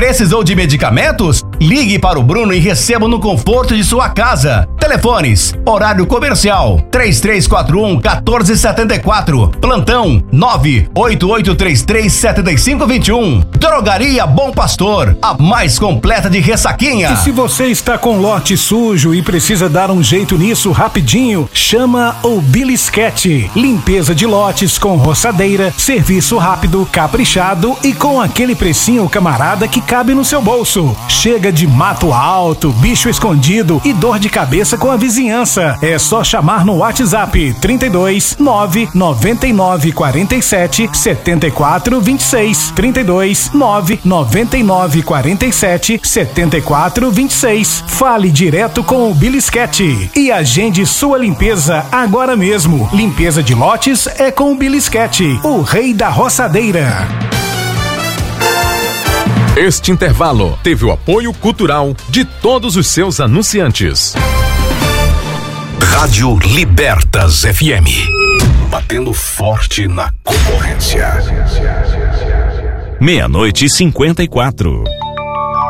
Precisou de medicamentos? Ligue para o Bruno e receba no conforto de sua casa. Telefones: horário comercial 3341-1474, plantão 98833-7521. Drogaria Bom Pastor, a mais completa de Ressaquinha. E se você está com lote sujo e precisa dar um jeito nisso rapidinho, chama o Bilisquete. Limpeza de lotes com roçadeira, serviço rápido, caprichado e com aquele precinho camarada que cabe no seu bolso. Chega de mato alto, bicho escondido e dor de cabeça com a vizinhança. É só chamar no WhatsApp 32 999 47 74 26. 32 999 47 74 26. Fale direto com o Bilisquete e agende sua limpeza agora mesmo. Limpeza de lotes é com o Bilisquete, o rei da roçadeira. Este intervalo teve o apoio cultural de todos os seus anunciantes. Rádio Libertas FM. Batendo forte na concorrência. 00:54.